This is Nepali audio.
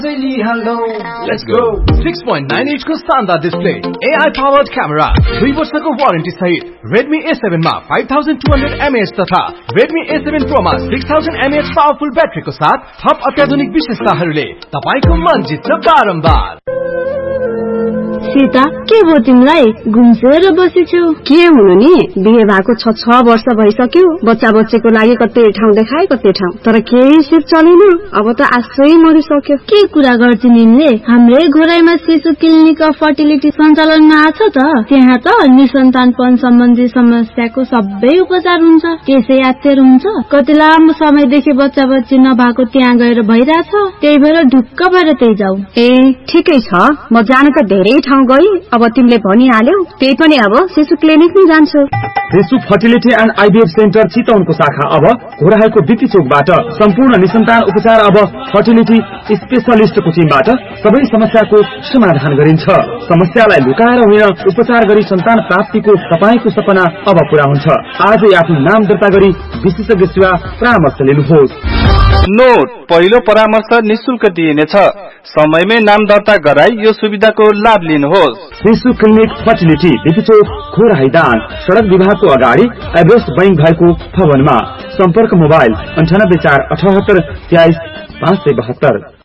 Let's go. 6.9 inch को शानदार डिस्प्ले, AI powered camera, 3 वर्षको वारेन्टी सहित Redmi A7 मा 5200 mAh तथा Redmi A7 Pro मा 6000 mAh पावरफुल ब्याट्रीको साथ थप अत्याधुनिक विशेषताहरूले तपाईको मन जित्छ बारम्बार। सीता के भयो तिमीलाई? घुम्सेर बसेछौ? के हुनु नि, बिहे भएको 6 वर्ष भइसक्यो। बच्चा बच्चीको लागि कतै ठाउँ देखाए कतै ठाउँ, तर केही सिप चलेन। अब त आशै मरिसक्यो। के कुरा गर्छ निले? हाम्रै घोराइमा शिशु क्लिनिक अफ फर्टिलिटी सञ्चालनमा आछ त। त्यहाँ त निसन्तानपन सम्बन्धी समस्याको सबै उपचार हुन्छ। त्यसै यात्तर हुन्छ। कति लामो समयदेखि बच्चा बच्ची नभएको त्यहाँ गएर भइराछ। त्यही भएर ढुक्क भएर त्यही जाऊ। ए ठिकै छ, म जान त धेरै ठाउँ गई। अब तिमीले भनिहाल्यौ, त्यही पनि अब शिशु क्लिनिक नै जान्छु। शिशु फर्टिलिटी एन्ड आइभीएफ सेन्टर चितवनको शाखा अब घोराइको बिपी चोकबाट सम्पूर्ण निसन्तान उपचार अब फर्टिलिटी स्पेशलिस्टको टिमबाट सबै समस्याको समाधान गरिन्छ। समस्यालाई लुकाएर होइन, उपचार गरी सन्तान प्राप्तिको तपाईको सपना अब पूरा हुन्छ। आजै आफ्नो नाम दर्ता गरी विशेषज्ञ सेवा परामर्श लिनुहोस्। नोट, पहिलो परामर्श निशुल्क दिइनेछ। समयमै नाम दर्ता गराई यो सुविधाको लाभ लिनुहोस्। शिशु क्लिनिक फर्टिलिटी बिपी चोक घोराइदान, सडक विभागको अगाडि एभरेस्ट बैंक भएको भवनमा। सम्पर्क मोबाइल 98 478 23 572।